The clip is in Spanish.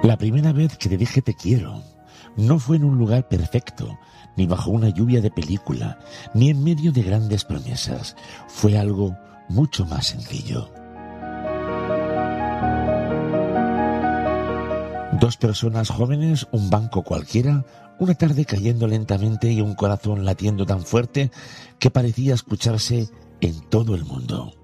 La primera vez que te dije te quiero, no fue en un lugar perfecto, ni bajo una lluvia de película, ni en medio de grandes promesas. Fue algo mucho más sencillo. Dos personas jóvenes, un banco cualquiera, una tarde cayendo lentamente y un corazón latiendo tan fuerte que parecía escucharse en todo el mundo.